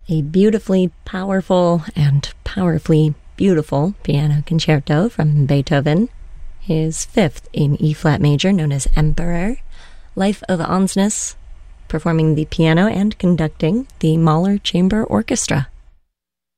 a beautifully powerful and powerfully beautiful piano concerto from Beethoven, his fifth in E-flat major, known as Emperor. Life of Ansness, performing the piano and conducting the Mahler Chamber Orchestra.